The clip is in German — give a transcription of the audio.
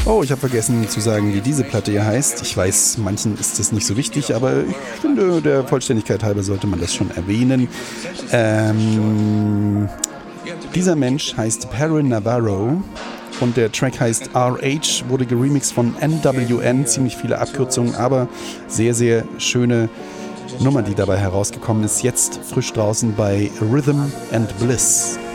Oh, ich habe vergessen zu sagen, wie diese Platte hier heißt. Ich weiß, manchen ist das nicht so wichtig, aber ich finde, der Vollständigkeit halber sollte man das schon erwähnen. Dieser Mensch heißt Perrin Navarro und der Track heißt RH, wurde geremixed von NWN, ziemlich viele Abkürzungen, aber sehr, sehr schöne Nummer, die dabei herausgekommen ist. Jetzt frisch draußen bei Rhythm and Bliss.